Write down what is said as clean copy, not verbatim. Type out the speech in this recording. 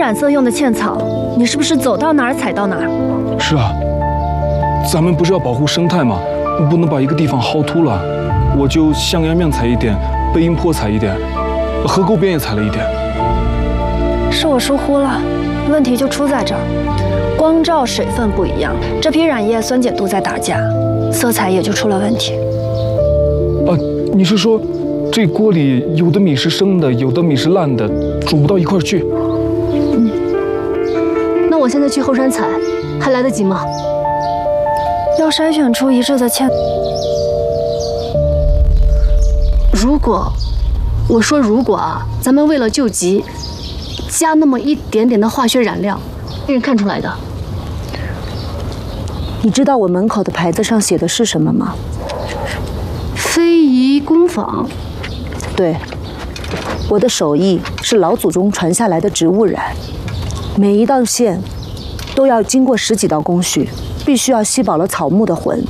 染色用的茜草，你是不是走到哪儿踩到哪儿？ 是啊，咱们不是要保护生态吗？不能把一个地方薅秃了。我就象牙面采一点，背阴坡采一点，河沟边也采了一点。 是我疏忽了，问题就出在这儿，光照水分不一样，这批染液酸碱度在打架，色彩也就出了问题。 你是说，这锅里有的米是生的，有的米是烂的，煮不到一块儿去？ 那我现在去后山采，还来得及吗？ 要筛选出一致的茜。 如果啊，咱们为了救急，加那么一点点的化学染料，被人看出来的。 你知道我门口的牌子上写的是什么吗？ 非遗工坊。 对，我的手艺是老祖宗传下来的植物染，每一道线都要经过10几道工序，必须要吸饱了草木的魂，